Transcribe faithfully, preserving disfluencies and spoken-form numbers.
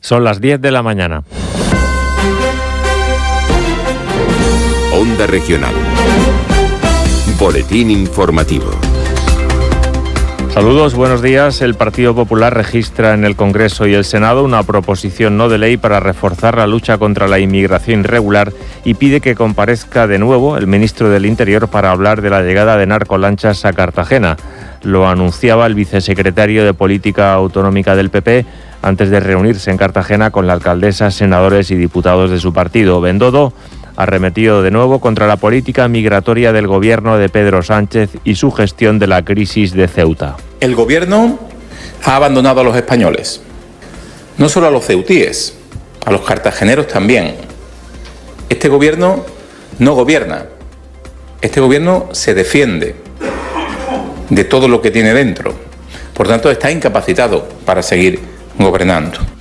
Son las diez de la mañana. Onda Regional. Boletín informativo. Saludos, buenos días. El Partido Popular registra en el Congreso y el Senado una proposición no de ley para reforzar la lucha contra la inmigración irregular y pide que comparezca de nuevo el ministro del Interior para hablar de la llegada de narcolanchas a Cartagena. Lo anunciaba el vicesecretario de Política Autonómica del P P antes de reunirse en Cartagena con la alcaldesa, senadores y diputados de su partido. Bendodo arremetido de nuevo contra la política migratoria del gobierno de Pedro Sánchez y su gestión de la crisis de Ceuta. El gobierno ha abandonado a los españoles, no solo a los ceutíes, a los cartageneros también. Este gobierno no gobierna, este gobierno se defiende de todo lo que tiene dentro, por tanto está incapacitado para seguir gobernando.